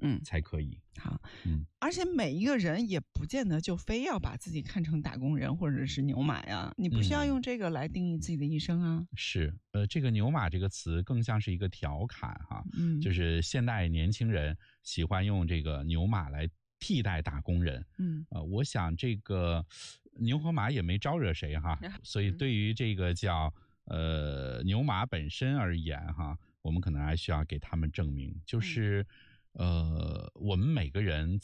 才可以。 好，而且每一个人也不见得就非要把自己看成打工人或者是牛马呀，你不需要用这个来定义自己的一生啊。 是，这个牛马这个词更像是一个调侃哈，就是现代年轻人喜欢用这个牛马来替代打工人。我想这个牛和马也没招惹谁哈，所以对于这个叫牛马本身而言哈，我们可能还需要给他们证明，就是我们每个人